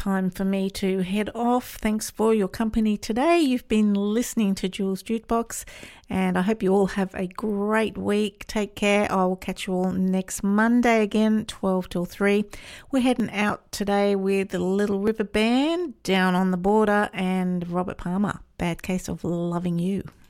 time for me to head off. Thanks for your company today. You've been listening to Jules Jukebox, and I hope you all have a great week. Take care. I will catch you all next Monday again, 12 till 3. We're heading out today with the Little River Band, Down on the Border, and Robert Palmer, Bad Case of Loving You.